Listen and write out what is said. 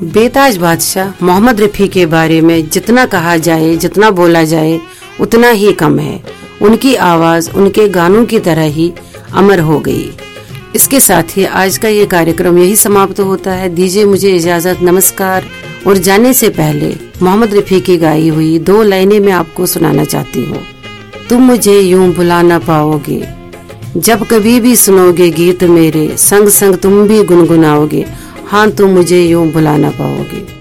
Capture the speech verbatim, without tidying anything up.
बेताज बादशाह मोहम्मद रफ़ी के बारे में जितना कहा जाए, जितना बोला जाए उतना ही कम है। उनकी आवाज उनके गानों की तरह ही अमर हो गई। इसके साथ ही आज का ये कार्यक्रम यही समाप्त होता है। दीजिए मुझे इजाजत, नमस्कार। और जाने से पहले मोहम्मद रफ़ी की गाई हुई दो लाइनें मैं आपको सुनाना चाहती हूँ। तुम मुझे यूं भुला ना पाओगे, जब कभी भी सुनोगे गीत मेरे, संग संग तुम भी गुनगुनाओगे। हाँ, तुम मुझे यूं भुला ना पाओगे।